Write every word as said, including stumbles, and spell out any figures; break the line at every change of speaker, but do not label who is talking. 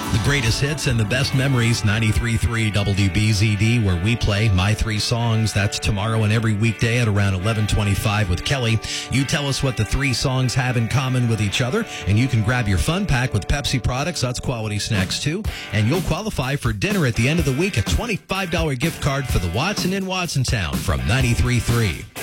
The greatest hits and the best memories, ninety-three point three W B Z D, where we play My Three Songs. That's tomorrow and every weekday at around eleven twenty-five with Kelly. You tell us what the three songs have in common with each other, and you can grab your fun pack with Pepsi products. That's quality snacks, too. And you'll qualify for dinner at the end of the week, a twenty-five dollars gift card for the Watson in Watsontown from ninety-three point three.